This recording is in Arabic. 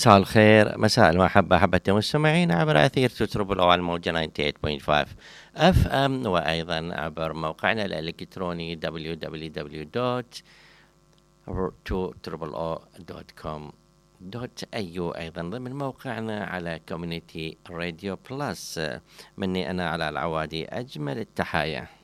مساء الخير، مساء المحبة، أحبة المستمعين عبر أثير تتربل على الموجة 98.5 FM، وأيضا عبر موقعنا الإلكتروني www.2oo.com.au، أيضا ضمن موقعنا على كوميونيتي راديو بلس. مني أنا على العوادي أجمل التحايا.